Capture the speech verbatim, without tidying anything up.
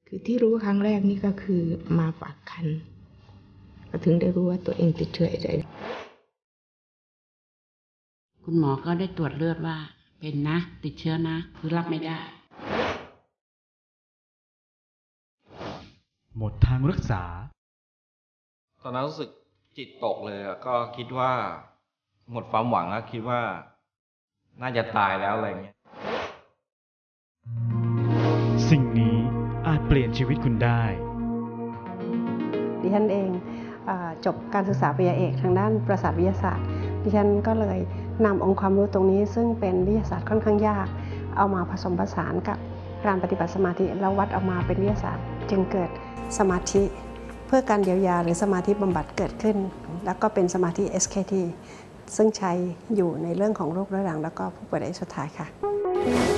คือที่รู้ครั้งแรกนี่ก็คือมาฝากคันก็ถึงได้รู้ว่าตัวเองติดเชื้อเอชไอวีคุณหมอก็ได้ตรวจเลือดว่าเป็นนะติดเชื้อนะคือรับไม่ได้หมดทางรักษาตอนนั้นรู้สึกจิตตกเลยก็คิดว่าหมดความหวังก็คิดว่าน่าจะตายแล้วอะไรเงี้ยสิ่งนี้อาจเปลี่ยนชีวิตคุณได้ดิฉันเองจบการศึกษาปริญญาเอกทางด้านประสาทวิทยาศาสตร์ดิฉันก็เลยนำองค์ความรู้ตรงนี้ซึ่งเป็นวิทยาศาสตร์ค่อนข้างยากเอามาผสมผสานกับการปฏิบัติสมาธิแล้ววัดออกมาเป็นวิทยาศาสตร์จึงเกิดสมาธิเพื่อการเยียวยาหรือสมาธิบำบัดเกิดขึ้นแล้วก็เป็นสมาธิ เอส เค ที ซึ่งใช้อยู่ในเรื่องของโรคเรื้อรังแล้วก็ผู้ป่วยระยะสุดท้ายค่ะ